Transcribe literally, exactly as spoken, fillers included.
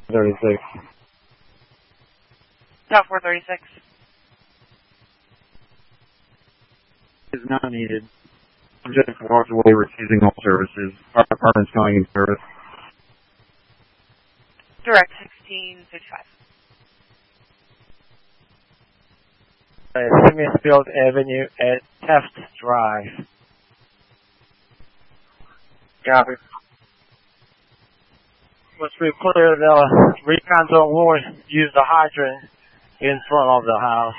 thirty-six. South four thirty-six. Is not needed. Subject walks away refusing all services. Our apartment's going in service. Direct sixteen fifty-five. Uh, Smithfield Avenue at Taft Drive. Copy. Once we clear the recon, don't use the hydrant in front of the house.